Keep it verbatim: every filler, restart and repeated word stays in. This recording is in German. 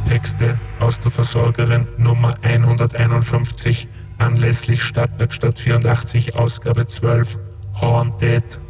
Texte aus der Versorgerin Nummer hunderteinundfünfzig anlässlich Stadtwerkstatt vierundachtzig Ausgabe zwölf Haunted.